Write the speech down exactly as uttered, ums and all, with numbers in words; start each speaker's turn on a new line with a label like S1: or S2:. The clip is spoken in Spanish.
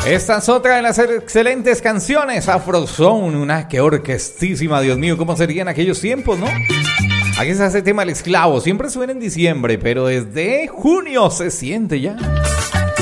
S1: Esta es otra de las excelentes canciones, Afrozone, una que orquestísima, Dios mío, ¿cómo serían aquellos tiempos, no? Aquí se hace tema El Esclavo, siempre suena en diciembre, pero desde junio se siente ya.